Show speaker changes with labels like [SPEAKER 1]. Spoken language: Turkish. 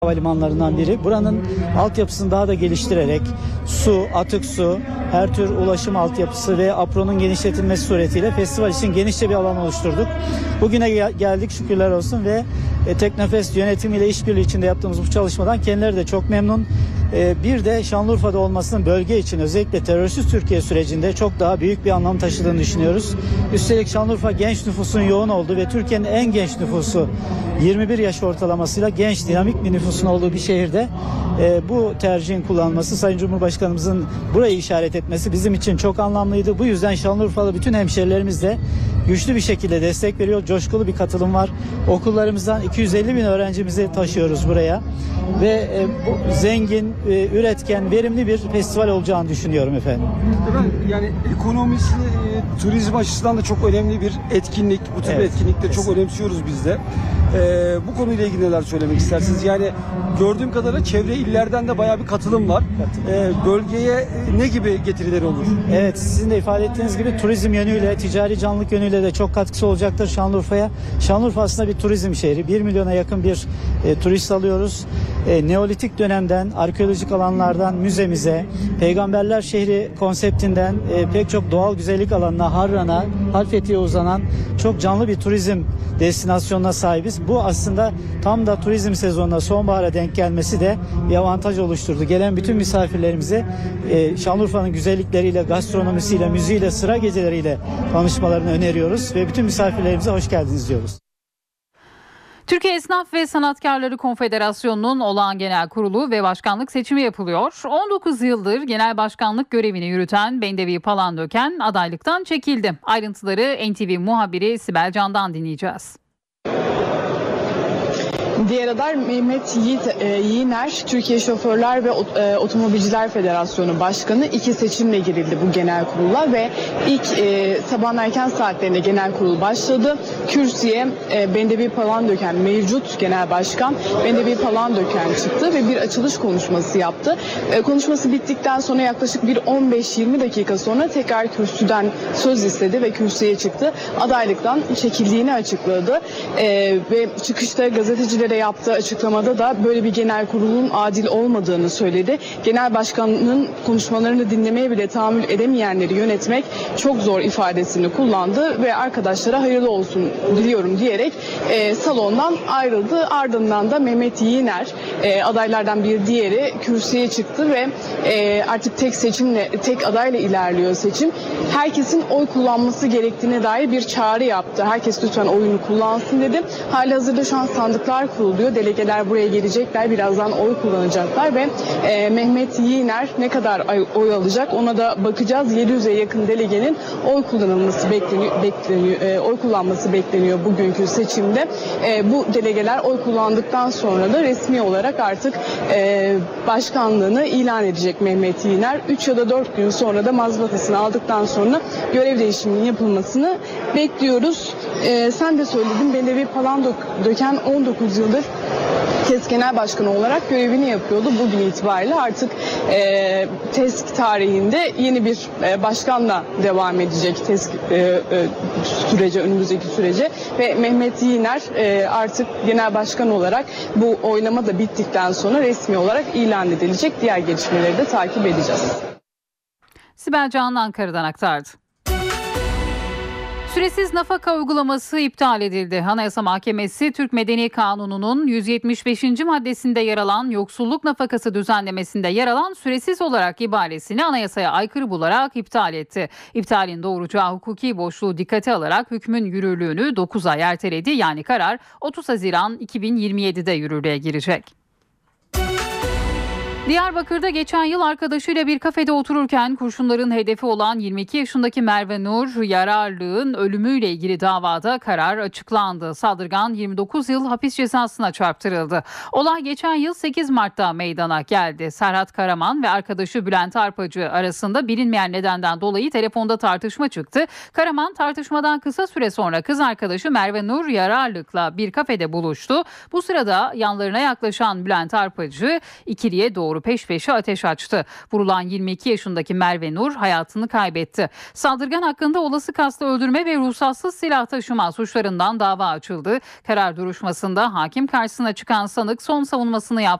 [SPEAKER 1] havalimanlarından biri. Buranın altyapısını daha da geliştirerek su, atık su, her tür ulaşım altyapısı ve apronun genişletilmesi suretiyle festival için genişçe bir alan oluşturduk. Bugüne geldik şükürler olsun ve Teknofest yönetimiyle işbirliği içinde yaptığımız bu çalışmadan kendileri de çok memnun. Bir de Şanlıurfa'da olmasının bölge için özellikle terörsüz Türkiye sürecinde çok daha büyük bir anlam taşıdığını düşünüyoruz. Üstelik Şanlıurfa genç nüfusun yoğun olduğu ve Türkiye'nin en genç nüfusu 21 yaş ortalamasıyla genç, dinamik bir nüfusun olduğu bir şehirde bu tercihin kullanılması, Sayın Cumhurbaşkanımızın burayı işaret etmesi bizim için çok anlamlıydı. Bu yüzden Şanlıurfalı bütün hemşerilerimiz de güçlü bir şekilde destek veriyor. Coşkulu bir katılım var. Okullarımızdan 250 bin öğrencimizi taşıyoruz buraya. Ve zengin, üretken, verimli bir festival olacağını düşünüyorum efendim.
[SPEAKER 2] Yani ekonomisi, turizm açısından da çok önemli bir etkinlik. Bu tür etkinlikleri çok önemsiyoruz biz de. Bu konuyla ilgili neler söylemek istersiniz? Yani gördüğüm kadarıyla çevre illerden de bayağı bir katılım var. Bölgeye ne gibi getirileri olur?
[SPEAKER 1] Evet, sizin de ifade ettiğiniz gibi turizm yönüyle, ticari canlılık yönüyle de çok katkısı olacaktır Şanlıurfa'ya. Şanlıurfa aslında bir turizm şehri. 1 milyona yakın bir turist alıyoruz. Neolitik dönemden, arkeolojik alanlardan müzemize, Peygamberler Şehri konseptinden pek çok doğal güzellik alanına, Harran'a, Halfeti'ye uzanan çok canlı bir turizm destinasyonuna sahibiz. Bu aslında tam da turizm sezonuna, sonbahara denk gelmesi de bir avantaj oluşturdu. Gelen bütün misafirlerimize Şanlıurfa'nın güzellikleriyle, gastronomisiyle, müziğiyle, sıra geceleriyle tanışmalarını öneriyoruz ve bütün misafirlerimize hoş geldiniz diyoruz.
[SPEAKER 3] Türkiye Esnaf ve Sanatkarları Konfederasyonu'nun olağan genel kurulu ve başkanlık seçimi yapılıyor. 19 yıldır genel başkanlık görevini yürüten Bendevi Palandöken adaylıktan çekildi. Ayrıntıları NTV muhabiri Sibel Can'dan dinleyeceğiz.
[SPEAKER 4] Diğer aday Mehmet Yiğner, Türkiye Şoförler ve Otomobilciler Federasyonu Başkanı. 2 seçimle girildi bu genel kurula ve ilk sabahın erken saatlerinde genel kurul başladı. Kürsüye Bendevi Palandöken, mevcut genel başkan Bendevi Palandöken çıktı ve bir açılış konuşması yaptı. Konuşması bittikten sonra yaklaşık bir 15-20 dakika sonra tekrar kürsüden söz istedi ve kürsüye çıktı. Adaylıktan çekildiğini açıkladı ve çıkışta gazetecilere yaptığı açıklamada da böyle bir genel kurulun adil olmadığını söyledi. Genel başkanın konuşmalarını dinlemeye bile tahammül edemeyenleri yönetmek çok zor ifadesini kullandı ve arkadaşlara hayırlı olsun diliyorum diyerek salondan ayrıldı. Ardından da Mehmet Yiğner, adaylardan bir diğeri, kürsüye çıktı ve artık tek adayla ilerliyor seçim. Herkesin oy kullanması gerektiğine dair bir çağrı yaptı. Herkes lütfen oyunu kullansın dedi. Halihazırda şu an sandıklar kuruluyor. Delegeler buraya gelecekler. Birazdan oy kullanacaklar ve Mehmet Yiğner ne kadar oy alacak ona da bakacağız. 700'e yakın delegenin oy kullanması bekleniyor bugünkü seçimde. Bu delegeler oy kullandıktan sonra da resmi olarak artık başkanlığını ilan edecek Mehmet Yiğner. 3 ya da 4 gün sonra da mazbatasını aldıktan sonra görev değişiminin yapılmasını bekliyoruz. Sen de söyledin, Bendevi Palandöken 19 yıldır KES Genel Başkanı olarak görevini yapıyordu. Bugün itibariyle artık TESK tarihinde yeni bir başkanla devam edecek TESK önümüzdeki sürece ve Mehmet Yiğner artık genel başkan olarak bu oylama da bittikten sonra resmi olarak ilan edilecek. Diğer gelişmeleri de takip edeceğiz.
[SPEAKER 3] Sibel Can Ankara'dan aktardı. Süresiz nafaka uygulaması iptal edildi. Anayasa Mahkemesi Türk Medeni Kanunu'nun 175. maddesinde yer alan yoksulluk nafakası düzenlemesinde yer alan süresiz olarak ibaresini anayasaya aykırı bularak iptal etti. İptalin doğuracağı hukuki boşluğu dikkate alarak hükmün yürürlüğünü 9 ay erteledi. Yani karar 30 Haziran 2027'de yürürlüğe girecek. Diyarbakır'da geçen yıl arkadaşıyla bir kafede otururken kurşunların hedefi olan 22 yaşındaki Merve Nur Yararlı'nın ölümüyle ilgili davada karar açıklandı. Saldırgan 29 yıl hapis cezasına çarptırıldı. Olay geçen yıl 8 Mart'ta meydana geldi. Serhat Karaman ve arkadaşı Bülent Arpacı arasında bilinmeyen nedenden dolayı telefonda tartışma çıktı. Karaman tartışmadan kısa süre sonra kız arkadaşı Merve Nur Yararlı'yla bir kafede buluştu. Bu sırada yanlarına yaklaşan Bülent Arpacı ikiliye doğru doğru peş peşe ateş açtı. Vurulan 22 yaşındaki Merve Nur hayatını kaybetti. Saldırgan hakkında olası kastı öldürme ve ruhsatsız silah taşıma suçlarından dava açıldı. Karar duruşmasında hakim karşısına çıkan sanık son savunmasını yaptı.